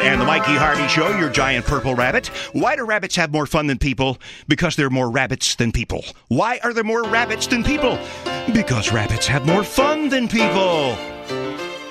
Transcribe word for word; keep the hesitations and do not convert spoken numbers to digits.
and the Mikey Harvey Show, your giant purple rabbit. Why do rabbits have more fun than people? Because there are more rabbits than people. Why are there more rabbits than people? Because rabbits have more fun than people.